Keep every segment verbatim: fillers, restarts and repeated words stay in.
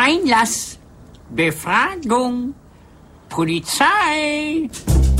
Einlass, Befragung, Polizei.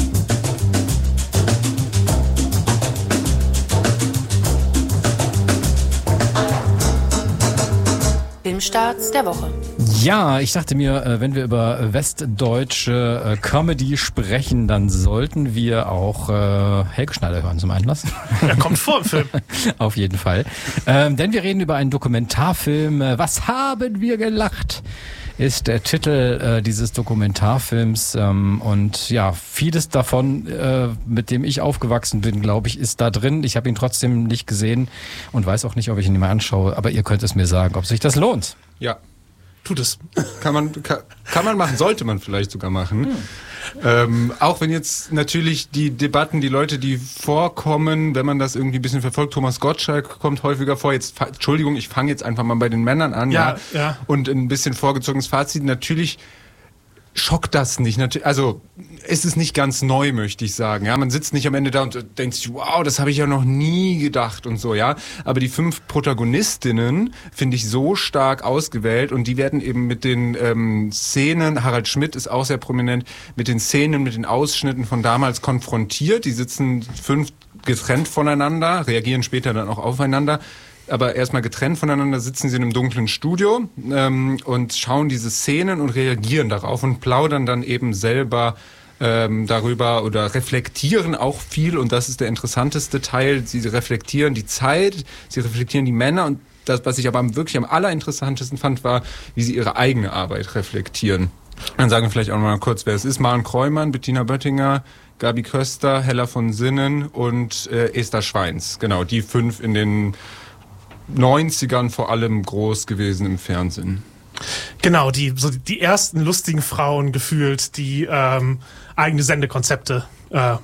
Filmstarts der Woche. Ja, ich dachte mir, wenn wir über westdeutsche Comedy sprechen, dann sollten wir auch äh, Helge Schneider hören zum Einlass. Er kommt vor im Film. Auf jeden Fall. Ähm, denn wir reden über einen Dokumentarfilm. Was haben wir gelacht? Ist der Titel äh, dieses Dokumentarfilms. Ähm, und ja, vieles davon, äh, mit dem ich aufgewachsen bin, glaube ich, ist da drin. Ich habe ihn trotzdem nicht gesehen und weiß auch nicht, ob ich ihn mal anschaue. Aber ihr könnt es mir sagen, ob sich das lohnt. Ja. Tut es. Kann man, kann, kann man machen, sollte man vielleicht sogar machen. Hm. Ähm, auch wenn jetzt natürlich die Debatten, die Leute, die vorkommen, wenn man das irgendwie ein bisschen verfolgt, Thomas Gottschalk kommt häufiger vor. Jetzt, Entschuldigung, ich fange jetzt einfach mal bei den Männern an. Ja, ja. ja. Und ein bisschen vorgezogenes Fazit. Natürlich schockt das nicht. Also es ist nicht ganz neu, möchte ich sagen. Ja, man sitzt nicht am Ende da und denkt sich, wow, das habe ich ja noch nie gedacht und so, ja. Aber die fünf Protagonistinnen finde ich so stark ausgewählt und die werden eben mit den ähm, Szenen, Harald Schmidt ist auch sehr prominent, mit den Szenen, mit den Ausschnitten von damals konfrontiert. Die sitzen fünf getrennt voneinander, reagieren später dann auch aufeinander. Aber erstmal getrennt voneinander sitzen sie in einem dunklen Studio ähm, und schauen diese Szenen und reagieren darauf und plaudern dann eben selber ähm, darüber oder reflektieren auch viel. Und das ist der interessanteste Teil. Sie reflektieren die Zeit, sie reflektieren die Männer. Und das, was ich aber wirklich am allerinteressantesten fand, war, wie sie ihre eigene Arbeit reflektieren. Dann sagen wir vielleicht auch mal kurz, wer es ist. Maren Kreumann, Bettina Böttinger, Gabi Köster, Hella von Sinnen und äh, Esther Schweins. Genau, die fünf in den neunzigern vor allem groß gewesen im Fernsehen. Genau, die so die ersten lustigen Frauen gefühlt, die ähm, eigene Sendekonzepte äh,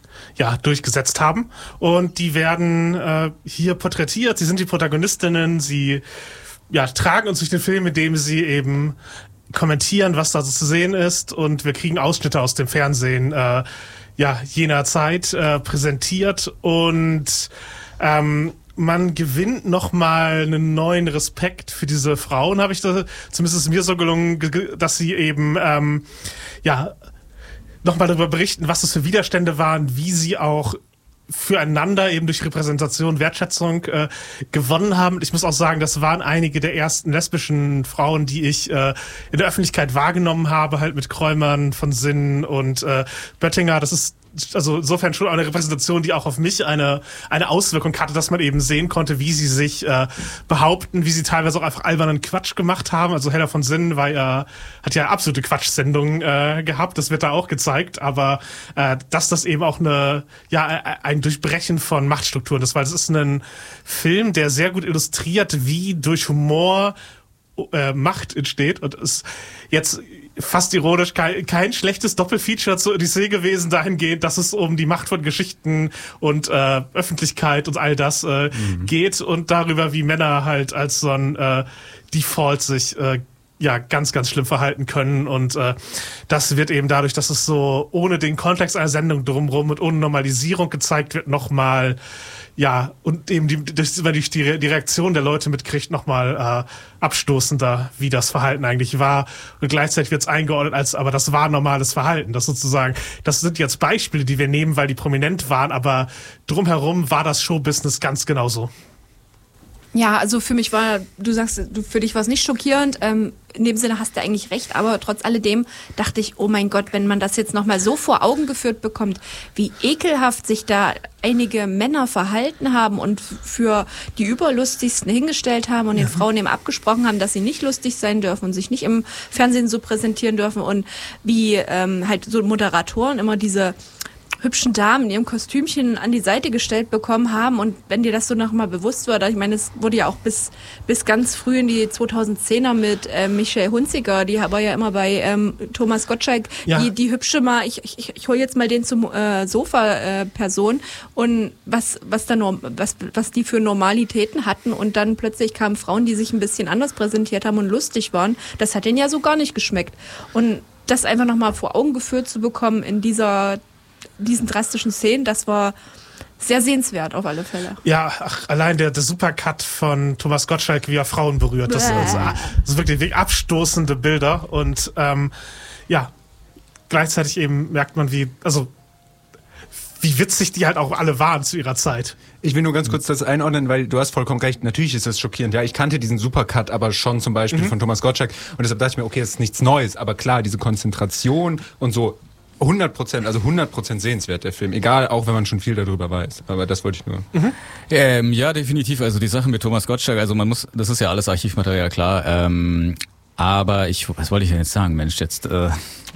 ja durchgesetzt haben. Und die werden äh, hier porträtiert. Sie sind die Protagonistinnen. Sie ja tragen uns durch den Film, indem sie eben kommentieren, was da so zu sehen ist. Und wir kriegen Ausschnitte aus dem Fernsehen äh, ja jener Zeit äh, präsentiert und ähm, man gewinnt nochmal einen neuen Respekt für diese Frauen, habe ich da, zumindest ist es mir so gelungen, dass sie eben, ähm, ja, nochmal darüber berichten, was es für Widerstände waren, wie sie auch füreinander eben durch Repräsentation, Wertschätzung äh, gewonnen haben. Ich muss auch sagen, das waren einige der ersten lesbischen Frauen, die ich äh, in der Öffentlichkeit wahrgenommen habe, halt mit Kreumann, von Sinnen und äh, Böttinger. Das ist also insofern schon eine Repräsentation, die auch auf mich eine eine Auswirkung hatte, dass man eben sehen konnte, wie sie sich äh, behaupten, wie sie teilweise auch einfach albernen Quatsch gemacht haben. Also Hella von Sinnen war ja, hat ja absolute Quatschsendungen äh, gehabt, das wird da auch gezeigt, aber äh, dass das eben auch eine ja ein Durchbrechen von Machtstrukturen ist, weil es ist ein Film, der sehr gut illustriert, wie durch Humor äh, Macht entsteht und es jetzt fast ironisch kein, kein schlechtes Doppelfeature zur Odyssee gewesen dahingehend, dass es um die Macht von Geschichten und äh, Öffentlichkeit und all das äh, mhm. geht und darüber, wie Männer halt als so ein äh, Default sich äh, ja ganz, ganz schlimm verhalten können und äh, das wird eben dadurch, dass es so ohne den Kontext einer Sendung drumherum und ohne Normalisierung gezeigt wird, nochmal ja, und eben die, das, wenn ich die, die Reaktion der Leute mitkriegt, nochmal äh, abstoßender, wie das Verhalten eigentlich war. Und gleichzeitig wird es eingeordnet als, aber das war normales Verhalten. Das sozusagen, das sind jetzt Beispiele, die wir nehmen, weil die prominent waren, aber drumherum war das Showbusiness ganz genauso. Ja, also für mich war, du sagst, du, für dich war es nicht schockierend. Ähm, in dem Sinne hast du eigentlich recht, aber trotz alledem dachte ich, oh mein Gott, wenn man das jetzt nochmal so vor Augen geführt bekommt, wie ekelhaft sich da einige Männer verhalten haben und für die Überlustigsten hingestellt haben und ja. den Frauen eben abgesprochen haben, dass sie nicht lustig sein dürfen und sich nicht im Fernsehen so präsentieren dürfen und wie ähm, halt so Moderatoren immer diese hübschen Damen in ihrem Kostümchen an die Seite gestellt bekommen haben und wenn dir das so nochmal bewusst wird, ich meine, es wurde ja auch bis bis ganz früh in die zweitausendzehner mit äh, Michelle Hunziker, die war ja immer bei ähm, Thomas Gottschalk, ja. die die hübsche mal, ich ich, ich hole jetzt mal den zum äh, Sofa-Person äh, und was was da nur was was die für Normalitäten hatten und dann plötzlich kamen Frauen, die sich ein bisschen anders präsentiert haben und lustig waren, das hat denen ja so gar nicht geschmeckt und das einfach nochmal vor Augen geführt zu bekommen in dieser diesen drastischen Szenen, das war Sehr sehenswert auf alle Fälle. Ja, ach, allein der, der Supercut von Thomas Gottschalk, wie er Frauen berührt, das, das, das ist wirklich, wirklich abstoßende Bilder und ähm, ja, gleichzeitig eben merkt man, wie, also wie witzig die halt auch alle waren zu ihrer Zeit. Ich will nur ganz kurz das einordnen, weil du hast vollkommen recht, natürlich ist das schockierend. Ja, ich kannte diesen Supercut aber schon zum Beispiel mhm. von Thomas Gottschalk und deshalb dachte ich mir, okay, das ist nichts Neues, aber klar, diese Konzentration und so hundert Prozent, also hundert Prozent sehenswert, der Film. Egal, auch wenn man schon viel darüber weiß. Aber das wollte ich nur. Mhm. Ähm, ja, definitiv. Also die Sachen mit Thomas Gottschalk, also man muss, das ist ja alles Archivmaterial, klar. Ähm, aber ich, was wollte ich denn jetzt sagen, Mensch, jetzt... Äh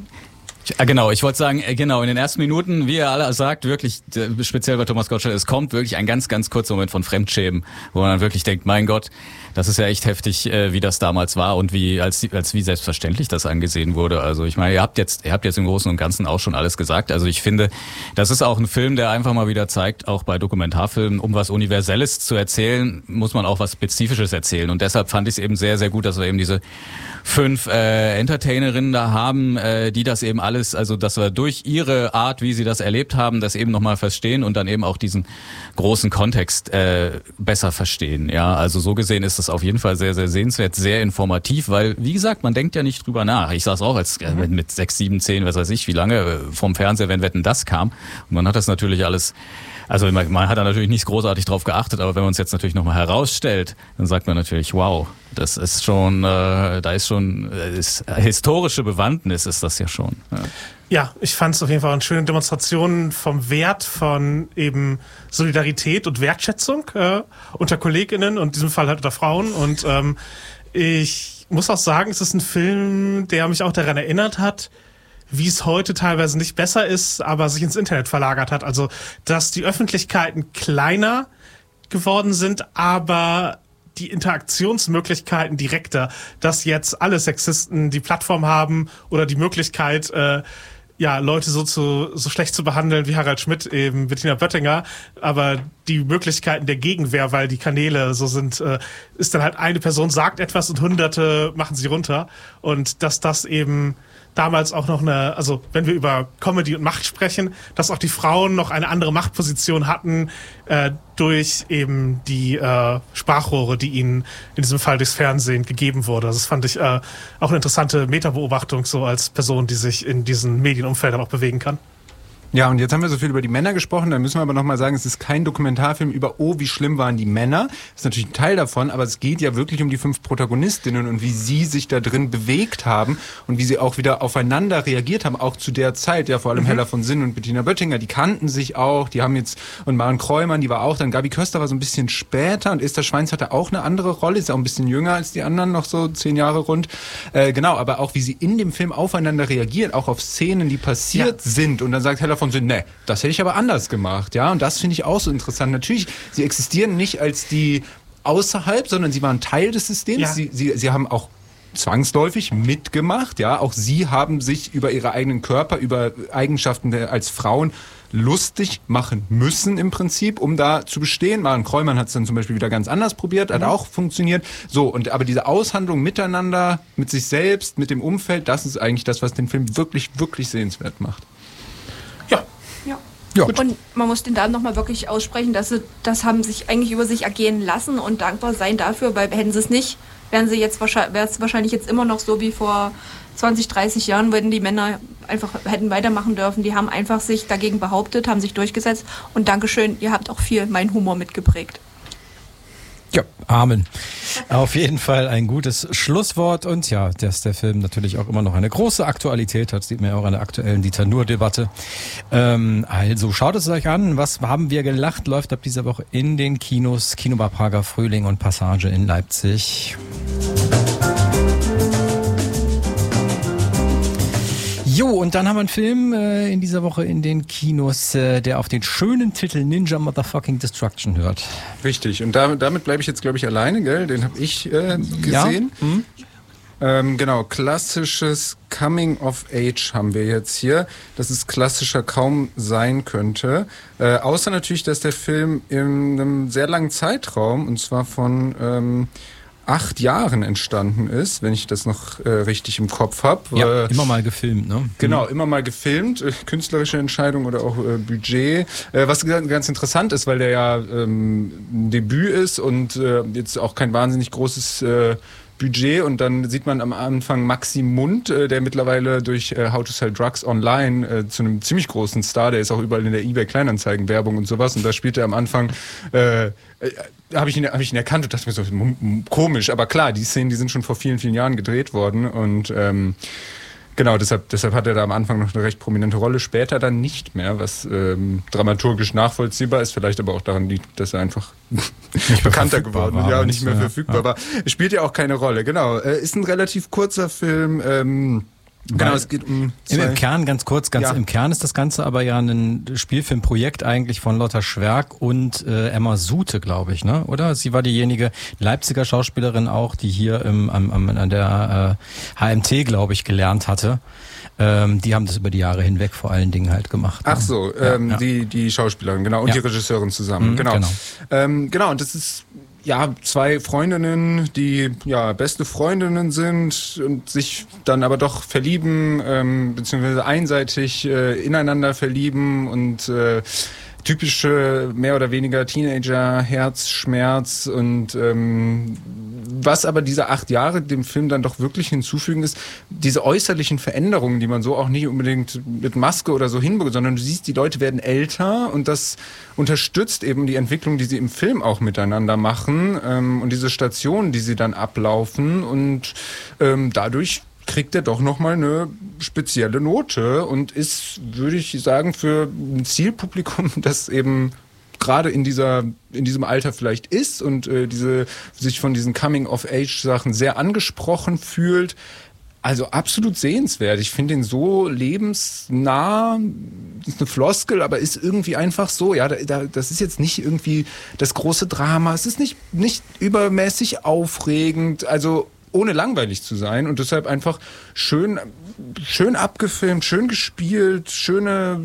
Ah, genau, ich wollte sagen, genau, in den ersten Minuten, wie er alle sagt, wirklich, speziell bei Thomas Gottschalk, es kommt wirklich ein ganz, ganz kurzer Moment von Fremdschämen, wo man dann wirklich denkt, mein Gott, das ist ja echt heftig, wie das damals war und wie, als, als wie selbstverständlich das angesehen wurde. Also ich meine, ihr habt jetzt, ihr habt jetzt im Großen und Ganzen auch schon alles gesagt. Also ich finde, das ist auch ein Film, der einfach mal wieder zeigt, auch bei Dokumentarfilmen, um was Universelles zu erzählen, muss man auch was Spezifisches erzählen. Und deshalb fand ich es eben sehr, sehr gut, dass wir eben diese fünf äh, Entertainerinnen da haben, äh, die das eben alles, also dass wir durch ihre Art, wie sie das erlebt haben, das eben nochmal verstehen und dann eben auch diesen großen Kontext äh, besser verstehen. Ja, also so gesehen ist das auf jeden Fall sehr, sehr sehenswert, sehr informativ, weil, wie gesagt, man denkt ja nicht drüber nach. Ich saß auch als äh, mit sechs, sieben, zehn, was weiß ich, wie lange äh, vom Fernseher, wenn Wetten, das kam. Und man hat das natürlich alles, also man, man hat da natürlich nicht großartig drauf geachtet, aber wenn man es jetzt natürlich nochmal herausstellt, dann sagt man natürlich, wow, das ist schon, äh, da ist schon, äh, ist, historische Bewandtnis ist das ja schon. Ja. Ja, ich fand es auf jeden Fall eine schöne Demonstration vom Wert von eben Solidarität und Wertschätzung äh, unter KollegInnen und in diesem Fall halt unter Frauen. Und ähm, ich muss auch sagen, es ist ein Film, der mich auch daran erinnert hat, wie es heute teilweise nicht besser ist, aber sich ins Internet verlagert hat. Also, dass die Öffentlichkeiten kleiner geworden sind, aber die Interaktionsmöglichkeiten direkter, dass jetzt alle Sexisten die Plattform haben oder die Möglichkeit, äh, ja, Leute so zu, so schlecht zu behandeln wie Harald Schmidt, eben Bettina Böttinger, aber die Möglichkeiten der Gegenwehr, weil die Kanäle so sind, äh, ist dann halt eine Person sagt etwas und Hunderte machen sie runter und dass das eben damals auch noch eine, also wenn wir über Comedy und Macht sprechen, dass auch die Frauen noch eine andere Machtposition hatten äh, durch eben die äh, Sprachrohre, die ihnen in diesem Fall durchs Fernsehen gegeben wurde. Das fand ich äh, auch eine interessante Metabeobachtung, so als Person, die sich in diesen Medienumfeldern auch bewegen kann. Ja, und jetzt haben wir so viel über die Männer gesprochen, dann müssen wir aber nochmal sagen, es ist kein Dokumentarfilm über, oh, wie schlimm waren die Männer. Das ist natürlich ein Teil davon, aber es geht ja wirklich um die fünf Protagonistinnen und wie sie sich da drin bewegt haben und wie sie auch wieder aufeinander reagiert haben, auch zu der Zeit, ja, vor allem mhm. Hella von Sinn und Bettina Böttinger, die kannten sich auch, die haben jetzt, und Maren Kräumann, die war auch dann, Gabi Köster war so ein bisschen später und Esther Schweins hatte auch eine andere Rolle, ist auch ein bisschen jünger als die anderen, noch so zehn Jahre rund. Äh, genau, aber auch wie sie in dem Film aufeinander reagieren, auch auf Szenen, die passiert ja. sind und dann sagt Hella von Sinn, ne, das hätte ich aber anders gemacht, ja, und das finde ich auch so interessant. Natürlich, sie existieren nicht als die außerhalb, sondern sie waren Teil des Systems, ja. sie, sie, sie haben auch zwangsläufig mitgemacht, ja, auch sie haben sich über ihre eigenen Körper, über Eigenschaften der, als Frauen lustig machen müssen im Prinzip, um da zu bestehen. Maren Kräumann hat es dann zum Beispiel wieder ganz anders probiert, hat mhm. auch funktioniert. So, und aber diese Aushandlung miteinander, mit sich selbst, mit dem Umfeld, das ist eigentlich das, was den Film wirklich, wirklich sehenswert macht. Ja. Ja. Ja. Und man muss den Damen nochmal wirklich aussprechen, dass sie das haben sich eigentlich über sich ergehen lassen und dankbar sein dafür, weil hätten sie es nicht, wären sie jetzt wahrscheinlich, wäre es wahrscheinlich jetzt immer noch so wie vor zwanzig, dreißig Jahren, wenn die Männer einfach hätten weitermachen dürfen. Die haben einfach sich dagegen behauptet, haben sich durchgesetzt und Dankeschön, ihr habt auch viel meinen Humor mitgeprägt. Ja, Amen. Auf jeden Fall ein gutes Schlusswort und ja, dass der Film natürlich auch immer noch eine große Aktualität hat, sieht man ja auch an der aktuellen Dieter Nuhr-Debatte. Ähm, also schaut es euch an, was haben wir gelacht, läuft ab dieser Woche in den Kinos, Kinobar Prager Frühling und Passage in Leipzig. Jo, und dann haben wir einen Film äh, in dieser Woche in den Kinos, äh, der auf den schönen Titel Ninja Motherfucking Destruction hört. Richtig, und damit, damit bleibe ich jetzt, glaube ich, alleine, gell? Den habe ich äh, gesehen. Ja? Hm? Ähm, genau, klassisches Coming of Age haben wir jetzt hier, dass es klassischer kaum sein könnte. Äh, außer natürlich, dass der Film in einem sehr langen Zeitraum, und zwar von... Ähm, acht Jahren entstanden ist, wenn ich das noch äh, richtig im Kopf habe. Ja, äh, immer mal gefilmt, ne? Genau, immer mal gefilmt, äh, künstlerische Entscheidung oder auch äh, Budget. Äh, was ganz interessant ist, weil der ja ähm, ein Debüt ist und äh, jetzt auch kein wahnsinnig großes äh, Budget, und dann sieht man am Anfang Maxi Mund, äh, der mittlerweile durch äh, How to Sell Drugs Online äh, zu einem ziemlich großen Star, der ist auch überall in der eBay Kleinanzeigen Werbung und sowas, und da spielt er am Anfang äh, äh, habe ich ihn habe ich ihn erkannt und dachte mir so, m- m- komisch, aber klar, die Szenen, die sind schon vor vielen vielen Jahren gedreht worden, und ähm, genau, deshalb, deshalb hat er da am Anfang noch eine recht prominente Rolle, später dann nicht mehr, was ähm, dramaturgisch nachvollziehbar ist, vielleicht aber auch daran liegt, dass er einfach nicht bekannter geworden ist, ja, und nicht mehr ja, verfügbar ja. war. Spielt ja auch keine Rolle, genau. Äh, ist ein relativ kurzer Film, ähm, genau, es geht um Im, zwei... Im Kern, ganz kurz, ganz Ja. im Kern ist das Ganze aber ja ein Spielfilmprojekt eigentlich von Lotta Schwerk und äh, Emma Sute, glaube ich, ne? Oder? Sie war diejenige Leipziger Schauspielerin auch, die hier im, am, am, an der äh, H M T, glaube ich, gelernt hatte. Ähm, die haben das über die Jahre hinweg vor allen Dingen halt gemacht. Ach ne? so, ähm, ja, ja. Die, die Schauspielerin, genau, und Ja. die Regisseurin zusammen, Mhm, genau. genau. Ähm, genau, und das ist ja zwei Freundinnen, die ja beste Freundinnen sind und sich dann aber doch verlieben, ähm, beziehungsweise einseitig äh, ineinander verlieben, und äh, typische mehr oder weniger Teenager-Herzschmerz, und ähm, was aber diese acht Jahre dem Film dann doch wirklich hinzufügen ist, diese äußerlichen Veränderungen, die man so auch nicht unbedingt mit Maske oder so hinbekommt, sondern du siehst, die Leute werden älter, und das unterstützt eben die Entwicklung, die sie im Film auch miteinander machen, ähm, und diese Stationen, die sie dann ablaufen, und ähm, dadurch kriegt er doch nochmal eine spezielle Note und ist, würde ich sagen, für ein Zielpublikum, das eben gerade in dieser in diesem Alter vielleicht ist und äh, diese sich von diesen Coming-of-Age-Sachen sehr angesprochen fühlt. Also absolut sehenswert. Ich finde ihn so lebensnah, ist eine Floskel, aber ist irgendwie einfach so. Ja, da, da, das ist jetzt nicht irgendwie das große Drama. Es ist nicht nicht übermäßig aufregend. Also ohne langweilig zu sein, und deshalb einfach schön, schön abgefilmt, schön gespielt, schöne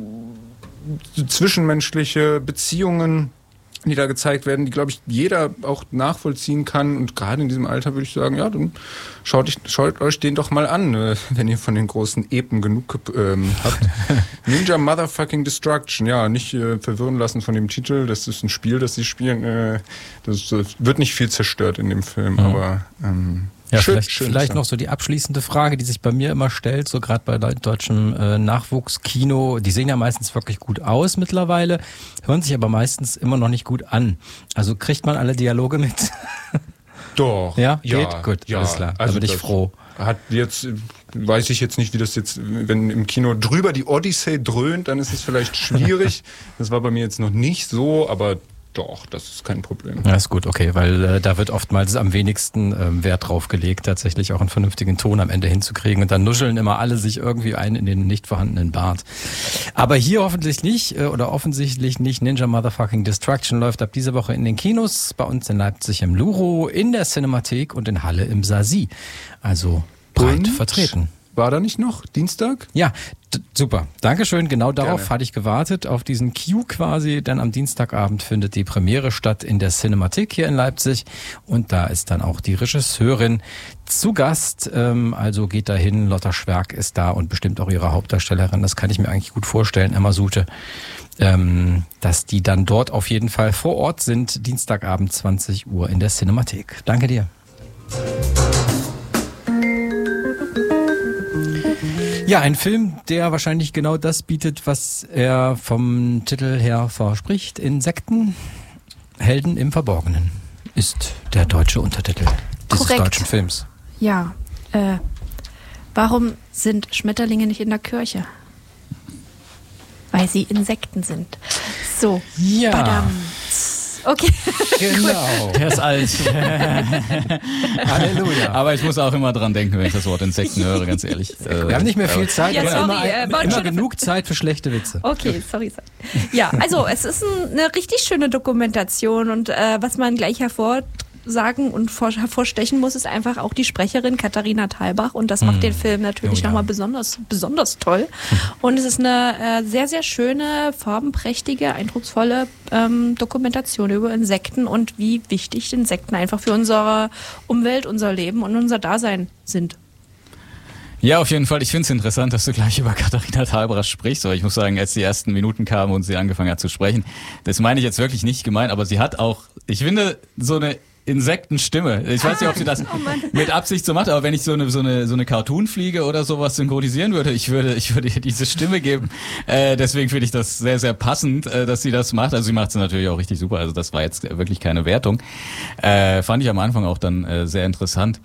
zwischenmenschliche Beziehungen, die da gezeigt werden, die, glaube ich, jeder auch nachvollziehen kann, und gerade in diesem Alter würde ich sagen, ja, dann schaut, ich, schaut euch den doch mal an, äh, wenn ihr von den großen Epen genug ähm, habt. Ninja Motherfucking Destruction, ja, nicht äh, verwirren lassen von dem Titel, das ist ein Spiel, das sie spielen, äh, das äh, wird nicht viel zerstört in dem Film, mhm. aber ähm, Ja, schön, vielleicht, schön vielleicht noch so die abschließende Frage, die sich bei mir immer stellt, so gerade bei deutschem äh, Nachwuchskino. Die sehen ja meistens wirklich gut aus mittlerweile, hören sich aber meistens immer noch nicht gut an. Also kriegt man alle Dialoge mit? Doch. Ja, ja, geht? Gut, ja, alles klar. Da also bin ich das froh. Hat jetzt, weiß ich jetzt nicht, wie das jetzt, wenn im Kino drüber die Odyssey dröhnt, dann ist es vielleicht schwierig. Das war bei mir jetzt noch nicht so, aber doch, das ist kein Problem. Ja, ist gut, okay, weil äh, da wird oftmals am wenigsten ähm, Wert drauf gelegt, tatsächlich auch einen vernünftigen Ton am Ende hinzukriegen, und dann nuscheln immer alle sich irgendwie ein in den nicht vorhandenen Bart. Aber hier hoffentlich nicht, äh, oder offensichtlich nicht. Ninja Motherfucking Destruction läuft ab dieser Woche in den Kinos, bei uns in Leipzig im Luro, in der Cinemathek und in Halle im Sasi. Also breit Und? vertreten. War da nicht noch Dienstag? Ja, d- super. Dankeschön. Genau darauf Gerne. hatte ich gewartet, auf diesen Cue quasi. Denn am Dienstagabend findet die Premiere statt in der Cinemathek hier in Leipzig. Und da ist dann auch die Regisseurin zu Gast. Ähm, also geht dahin. Lotta Schwerk ist da und bestimmt auch ihre Hauptdarstellerin. Das kann ich mir eigentlich gut vorstellen, Emma Sute. Ähm, dass die dann dort auf jeden Fall vor Ort sind. Dienstagabend zwanzig Uhr in der Cinemathek. Danke dir. Ja, ein Film, der wahrscheinlich genau das bietet, was er vom Titel her verspricht. Insekten, Helden im Verborgenen ist der deutsche Untertitel dieses Korrekt. deutschen Films. Ja, äh, warum sind Schmetterlinge nicht in der Kirche? Weil sie Insekten sind. So, Ja, badam. Okay. genau. Der ist alt. Halleluja. Aber ich muss auch immer dran denken, wenn ich das Wort Insekten höre, ganz ehrlich. Äh, Wir haben nicht mehr viel Zeit, Ja, aber sorry, immer, äh, war immer schon- genug Zeit für schlechte Witze. Okay, sorry, sorry. Ja, also es ist ein, eine richtig schöne Dokumentation, und äh, was man gleich hervorheben sagen und vor, hervorstechen muss, ist einfach auch die Sprecherin Katharina Thalbach und das macht Mhm. den Film natürlich Oh ja. nochmal besonders, besonders toll. Und es ist eine äh, sehr, sehr schöne, farbenprächtige, eindrucksvolle ähm, Dokumentation über Insekten und wie wichtig Insekten einfach für unsere Umwelt, unser Leben und unser Dasein sind. Ja, auf jeden Fall. Ich finde es interessant, dass du gleich über Katharina Thalbach sprichst, aber ich muss sagen, als die ersten Minuten kamen und sie angefangen hat zu sprechen, das meine ich jetzt wirklich nicht gemein, aber sie hat auch, ich finde, so eine Insektenstimme. Ich weiß nicht, ob sie das mit Absicht so macht, aber wenn ich so eine so eine so eine Cartoonfliege oder sowas synchronisieren würde, ich würde ich würde ihr diese Stimme geben. Äh, deswegen finde ich das sehr sehr passend, äh, dass sie das macht. Also sie macht es natürlich auch richtig super. Also das war jetzt wirklich keine Wertung. Äh, fand ich am Anfang auch dann äh, sehr interessant.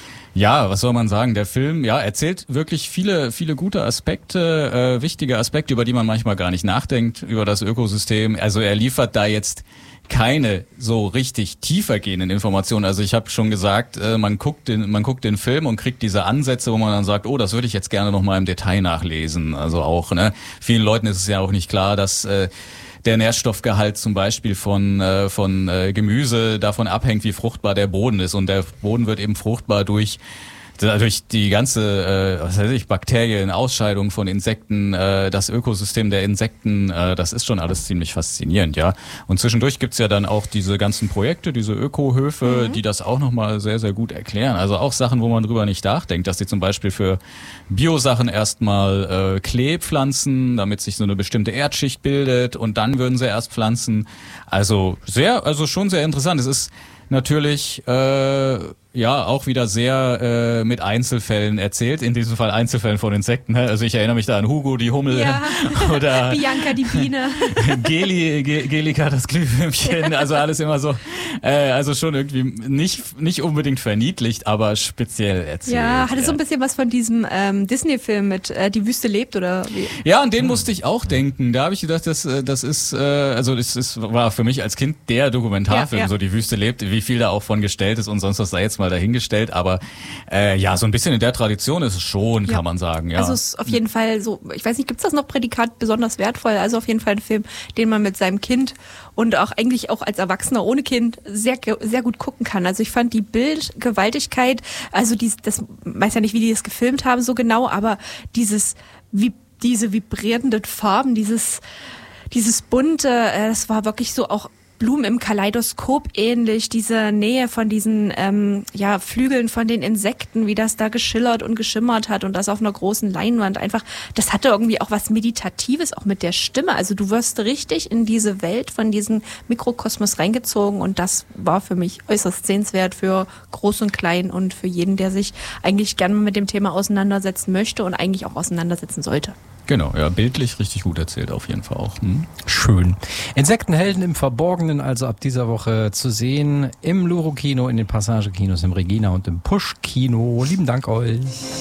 Ja, was soll man sagen? Der Film, ja, erzählt wirklich viele, viele gute Aspekte, äh, wichtige Aspekte, über die man manchmal gar nicht nachdenkt, über das Ökosystem. Also er liefert da jetzt keine so richtig tiefergehenden Informationen. Also ich habe schon gesagt, äh, man guckt den, man guckt den Film und kriegt diese Ansätze, wo man dann sagt, oh, das würde ich jetzt gerne noch mal im Detail nachlesen. Also auch, ne, vielen Leuten ist es ja auch nicht klar, dass äh, der Nährstoffgehalt zum Beispiel von äh, von äh, Gemüse davon abhängt, wie fruchtbar der Boden ist. Und der Boden wird eben fruchtbar durch durch die ganze, äh, was weiß ich, Bakterien, Ausscheidung von Insekten, äh, das Ökosystem der Insekten, äh, das ist schon alles ziemlich faszinierend, ja. Und zwischendurch gibt's ja dann auch diese ganzen Projekte, diese Ökohöfe, mhm. die das auch nochmal sehr, sehr gut erklären. Also auch Sachen, wo man drüber nicht nachdenkt, dass sie zum Beispiel für Biosachen erstmal äh, Klee pflanzen, damit sich so eine bestimmte Erdschicht bildet und dann würden sie erst pflanzen. Also sehr, also schon sehr interessant. Es ist natürlich äh, ja auch wieder sehr äh, mit Einzelfällen erzählt, in diesem Fall Einzelfällen von Insekten. Also ich erinnere mich da an Hugo, die Hummel, ja. oder Bianca, die Biene, Geli, Ge- Gelika, das Glühwürmchen, also alles immer so, äh, also schon irgendwie nicht nicht unbedingt verniedlicht, aber speziell erzählt. ja, hatte ja. so ein bisschen was von diesem ähm, Disney-Film mit äh, Die Wüste lebt oder wie? Ja, an den musste ich auch denken. Da habe ich gedacht, das, äh, das ist, äh, also das ist, war für mich als Kind der Dokumentarfilm, Ja, ja. so Die Wüste lebt, wie viel da auch von gestellt ist und sonst was sei jetzt mal dahingestellt. Aber äh, ja, so ein bisschen in der Tradition ist es schon, Ja. kann man sagen. Ja. Also es ist auf jeden Fall so, ich weiß nicht, gibt es das noch Prädikat besonders wertvoll? Also auf jeden Fall ein Film, den man mit seinem Kind und auch eigentlich auch als Erwachsener ohne Kind sehr sehr gut gucken kann. Also ich fand die Bildgewaltigkeit, also dies, das weiß ja nicht, wie die das gefilmt haben so genau, aber dieses wie diese vibrierenden Farben, dieses dieses bunte, äh, das war wirklich so auch Blumen im Kaleidoskop ähnlich, diese Nähe von diesen ähm, ja, Flügeln von den Insekten, wie das da geschillert und geschimmert hat und das auf einer großen Leinwand einfach, das hatte irgendwie auch was Meditatives, auch mit der Stimme. Also du wirst richtig in diese Welt von diesem Mikrokosmos reingezogen und das war für mich äußerst sehenswert für Groß und Klein und für jeden, der sich eigentlich gerne mit dem Thema auseinandersetzen möchte und eigentlich auch auseinandersetzen sollte. Genau, ja, bildlich richtig gut erzählt auf jeden Fall auch. Hm? Schön. Insektenhelden im Verborgenen, also ab dieser Woche zu sehen im Luro-Kino, in den Passage-Kinos, im Regina und im Push-Kino. Lieben Dank euch.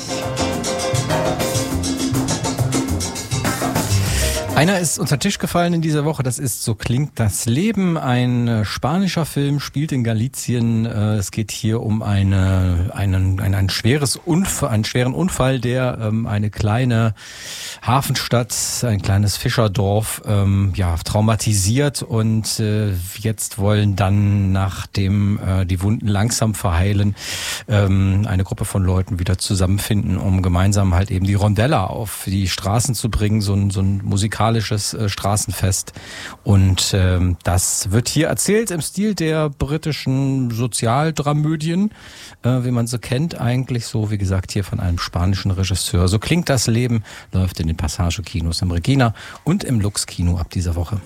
Einer ist unter den Tisch gefallen in dieser Woche, das ist So klingt das Leben, ein äh, spanischer Film, spielt in Galicien. Äh, es geht hier um eine, einen, ein, ein schweres Unfall, einen schweren Unfall, der ähm, eine kleine Hafenstadt, ein kleines Fischerdorf ähm, ja, traumatisiert und äh, jetzt wollen dann, nachdem äh, die Wunden langsam verheilen, ähm, eine Gruppe von Leuten wieder zusammenfinden, um gemeinsam halt eben die Rondella auf die Straßen zu bringen, so ein, so ein musikalisches Äh, Straßenfest. Und ähm, das wird hier erzählt im Stil der britischen Sozialdramödien, äh, wie man so kennt, eigentlich so, wie gesagt, hier von einem spanischen Regisseur. So klingt das Leben, läuft in den Passage-Kinos im Regina und im Lux-Kino ab dieser Woche.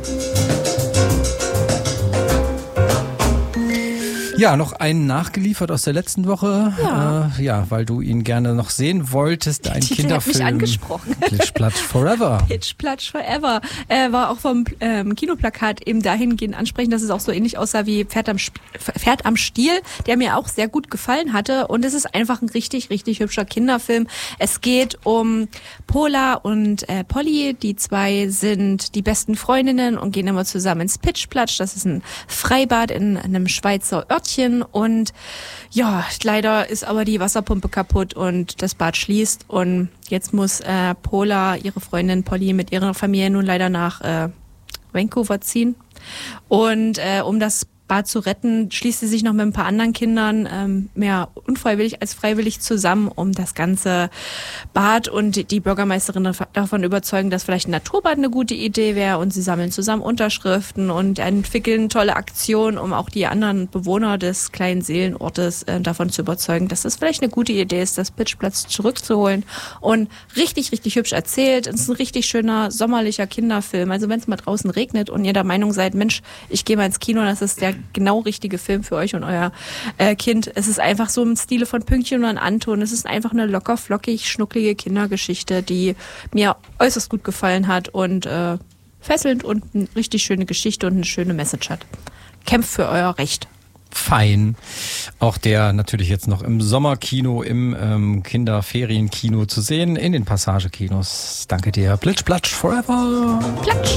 Ja, noch einen nachgeliefert aus der letzten Woche. Ja, äh, ja, weil du ihn gerne noch sehen wolltest. Ein Titel Kinderfilm. hat mich angesprochen. Pitch Platsch Forever. Pitch Platsch Forever. Äh, war auch vom ähm, Kinoplakat eben dahingehend ansprechend, dass es auch so ähnlich aussah wie Pferd am, Sp- Pferd am Stiel, der mir auch sehr gut gefallen hatte. Und es ist einfach ein richtig, richtig hübscher Kinderfilm. Es geht um Pola und äh, Polly. Die zwei sind die besten Freundinnen und gehen immer zusammen ins Pitch Platsch. Das ist ein Freibad in einem Schweizer Örtchen. Und ja, leider ist aber die Wasserpumpe kaputt und das Bad schließt. Und jetzt muss äh, Pola, ihre Freundin Polly, mit ihrer Familie nun leider nach äh, Vancouver ziehen. Und äh, um das Bad zu retten, schließt sie sich noch mit ein paar anderen Kindern ähm, mehr unfreiwillig als freiwillig zusammen, um das ganze Bad und die Bürgermeisterin davon überzeugen, dass vielleicht ein Naturbad eine gute Idee wäre, und sie sammeln zusammen Unterschriften und entwickeln tolle Aktionen, um auch die anderen Bewohner des kleinen Seelenortes äh, davon zu überzeugen, dass das vielleicht eine gute Idee ist, das Pitchplatz zurückzuholen. Und richtig, richtig hübsch erzählt. Es ist ein richtig schöner sommerlicher Kinderfilm. Also wenn es mal draußen regnet und ihr der Meinung seid, Mensch, ich gehe mal ins Kino, das ist der genau richtige Film für euch und euer äh, Kind. Es ist einfach so im Stile von Pünktchen und Anton. Es ist einfach eine locker, flockig, schnucklige Kindergeschichte, die mir äußerst gut gefallen hat und äh, fesselnd und eine richtig schöne Geschichte und eine schöne Message hat. Kämpft für euer Recht. Fein. Auch der natürlich jetzt noch im Sommerkino, im ähm, Kinderferienkino zu sehen, in den Passagekinos. Danke dir. Plitsch, platsch, forever. Platsch.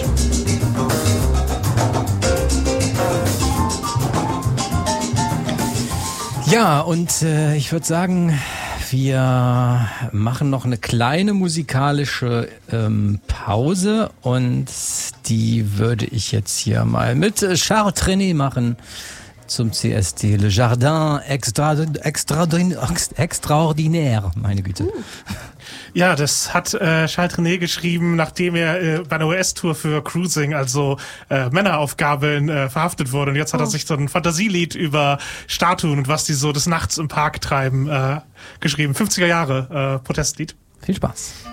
Ja, und äh, ich würde sagen, wir machen noch eine kleine musikalische ähm, Pause, und die würde ich jetzt hier mal mit äh, Charles Trenet machen zum C S D. Le Jardin extra, extra, Extraordinaire, meine Güte. Uh. Ja, das hat äh, Charles Trenet geschrieben, nachdem er äh, bei einer U S-Tour für Cruising, also äh, Männeraufgabeln, äh, verhaftet wurde. Und jetzt hat er sich so ein Fantasielied über Statuen und was die so des Nachts im Park treiben äh, geschrieben. fünfziger Jahre äh, Protestlied. Viel Spaß.